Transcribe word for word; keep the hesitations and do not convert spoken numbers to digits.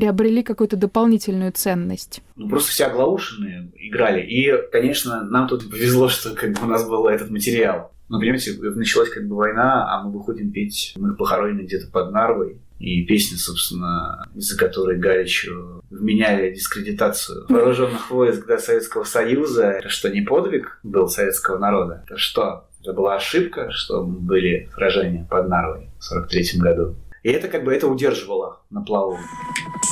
приобрели какую-то дополнительную ценность? Ну, просто все оглаушенные играли. И, конечно, нам тут повезло, что как бы у нас был этот материал. Ну, понимаете, началась как бы война, а мы выходим петь, мы похоронены где-то под Нарвой. И песня, собственно, из-за которой Галичу вменяли дискредитацию вооруженных войск до Советского Союза. Это что, не подвиг был советского народа? Это что? Это была ошибка, что были сражения под Нарвой в сорок третьем году. И это как бы это удерживало на плаву.